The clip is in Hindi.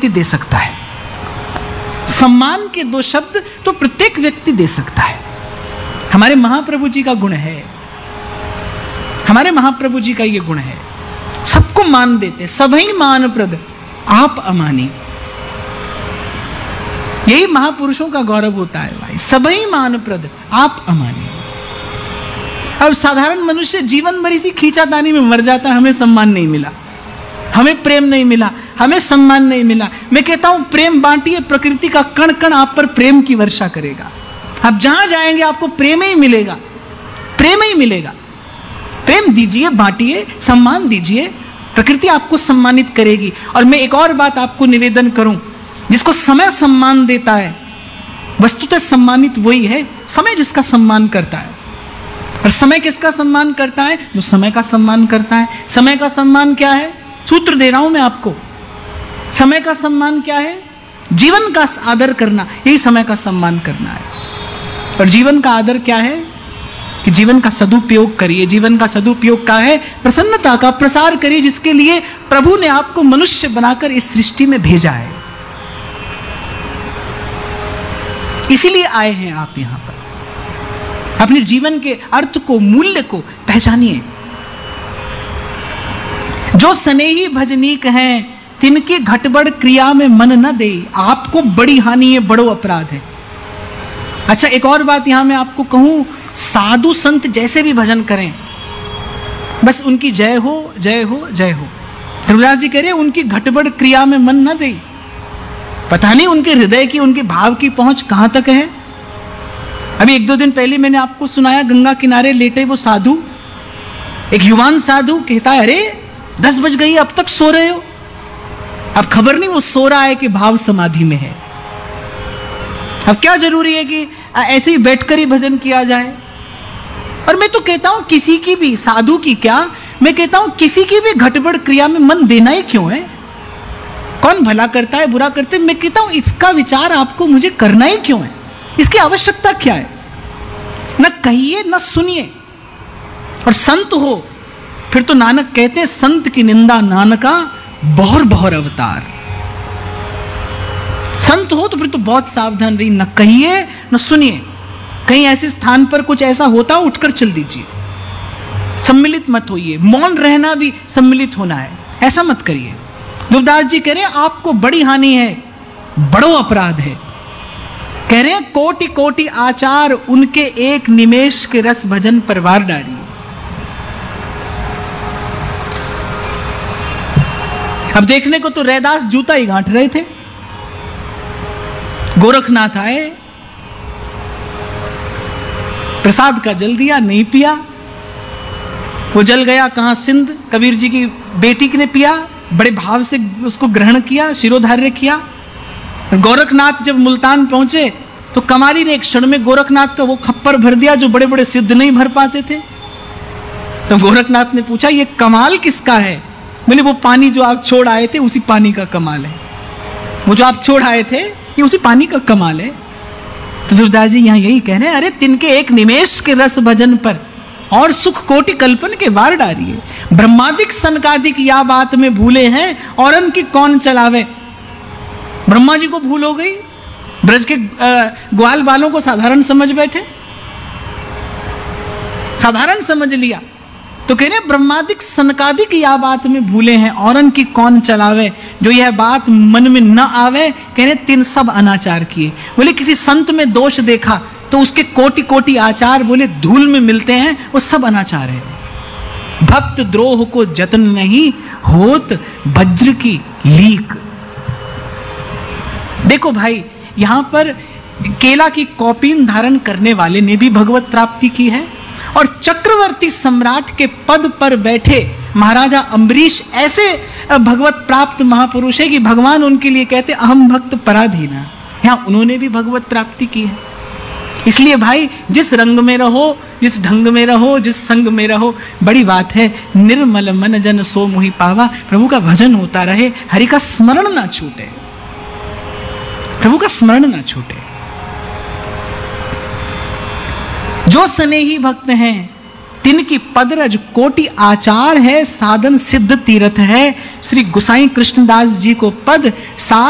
व्यक्ति दे सकता है। सम्मान के 2 शब्द तो प्रत्येक व्यक्ति दे सकता है। हमारे महाप्रभु जी का गुण है, हमारे महाप्रभु जी का ये गुण है, सबको मान देते, सभई मान प्रद आप अमानी। यही महापुरुषों का गौरव होता है भाई, सभई मान प्रद आप अमानी। अब साधारण मनुष्य जीवन भर इसी खींचातानी में मर जाता है, हमें सम्मान नहीं मिला, हमें प्रेम नहीं मिला, हमें सम्मान नहीं मिला। मैं कहता हूं प्रेम बांटिए, प्रकृति का कण कण आप पर प्रेम की वर्षा करेगा। आप जहां जाएंगे आपको प्रेम ही मिलेगा, प्रेम ही मिलेगा। प्रेम दीजिए, बांटिए, सम्मान दीजिए, प्रकृति आपको सम्मानित करेगी। और मैं एक और बात आपको निवेदन करूं, जिसको समय सम्मान देता है, वस्तुतः सम्मानित वही है समय जिसका सम्मान करता है। और समय किसका सम्मान करता है? जो समय का सम्मान करता है। समय का सम्मान क्या है? सूत्र दे रहा हूं मैं आपको। समय का सम्मान क्या है? जीवन का आदर करना, यही समय का सम्मान करना है। और जीवन का आदर क्या है? कि जीवन का सदुपयोग करिए। जीवन का सदुपयोग क्या है? प्रसन्नता का प्रसार करिए, जिसके लिए प्रभु ने आपको मनुष्य बनाकर इस सृष्टि में भेजा है। इसीलिए आए हैं आप यहां पर। अपने जीवन के अर्थ को, मूल्य को पहचानिए। जो स्नेही भजनीक हैं, तिनके घटबड़ क्रिया में मन न दे। आपको बड़ी हानि है, बड़ो अपराध है। अच्छा, एक और बात यहां मैं आपको कहूं, साधु संत जैसे भी भजन करें, बस उनकी जय हो, जय हो, जय हो। ध्रुवदास जी कह रहे हैं उनकी घटबड़ क्रिया में मन न दे। पता नहीं उनके हृदय की, उनके भाव की पहुंच कहां तक है। अभी 1-2 दिन पहले मैंने आपको सुनाया, गंगा किनारे लेटे वो साधु, एक युवान साधु कहता है, अरे 10 बज गई, अब तक सो रहे हो। अब खबर नहीं वो सो रहा है कि भाव समाधि में है। अब क्या जरूरी है कि ऐसे ही बैठकर ही भजन किया जाए। और मैं तो कहता हूं किसी की भी, साधु की क्या, मैं कहता हूं किसी की भी घटबड़ क्रिया में मन देना ही क्यों है। कौन भला करता है, बुरा करते, मैं कहता हूं इसका विचार आपको मुझे करना ही क्यों है, इसकी आवश्यकता क्या है। न कहिए न सुनिए। और संत हो, फिर तो नानक कहते हैं संत की निंदा नानका बहुर बहुर अवतार। संत हो तो फिर तो बहुत सावधान रहिए, न कहिए न सुनिए। कहीं ऐसे स्थान पर कुछ ऐसा होता हो, उठकर चल दीजिए, सम्मिलित मत होइए। मौन रहना भी सम्मिलित होना है, ऐसा मत करिए। ध्रुवदास जी कह रहे हैं आपको बड़ी हानि है, बड़ो अपराध है। कह रहे हैं कोटि कोटि आचार, उनके एक निमेष के रस भजन पर वार डारी। अब देखने को तो रैदास जूता ही गांठ रहे थे। गोरखनाथ आए, प्रसाद का जल दिया, नहीं पिया। वो जल गया कहां? सिंध। कबीर जी की बेटी ने पिया, बड़े भाव से उसको ग्रहण किया, शिरोधार्य किया। गोरखनाथ जब मुल्तान पहुंचे तो कमाली ने एक क्षण में गोरखनाथ का वो खप्पर भर दिया जो बड़े बड़े सिद्ध नहीं भर पाते थे। तो गोरखनाथ ने पूछा ये कमाल किसका है? बोले वो पानी जो आप छोड़ आए थे उसी पानी का कमाल है। वो जो आप छोड़ आए थे ये उसी पानी का कमाल है। तो ध्रुवदास जी यहाँ यही कह रहे हैं, अरे तिनके एक निमेष के रस भजन पर और सुख कोटि कल्पन के वार डारिए। ब्रह्मादिक सनकादिक या बात में भूले हैं, और उनकी कौन चलावे। ब्रह्मा जी को भूल हो गई, ब्रज के ग्वाल बालों को साधारण समझ बैठे, साधारण समझ लिया। तो कह रहे ब्रह्मादिक सनकादिक या बात में भूले हैं, औरन की कौन चलावे। जो यह बात मन में न आवे, कह रहे तिन सब अनाचार किए। बोले किसी संत में दोष देखा तो उसके कोटि कोटि आचार बोले धूल में मिलते हैं, वो सब अनाचार है। भक्त द्रोह को जतन नहीं होत वज्र की लीक। देखो भाई, यहां पर केला की कौपीन धारण करने वाले ने भी भगवत प्राप्ति की है, और चक्रवर्ती सम्राट के पद पर बैठे महाराजा अम्बरीश ऐसे भगवत प्राप्त महापुरुष है कि भगवान उनके लिए कहते अहम भक्त पराधीना। यहां उन्होंने भी भगवत प्राप्ति की है। इसलिए भाई जिस रंग में रहो, जिस ढंग में रहो, जिस संग में रहो, बड़ी बात है निर्मल मन जन सो मोहि पावा। प्रभु का भजन होता रहे, हरि का स्मरण ना छूटे, प्रभु का स्मरण ना छूटे। जो स्नेही भक्त हैं तिनकी पदरज कोटि आचार है, साधन सिद्ध तीर्थ है। श्री गोसाई कृष्णदास जी को पद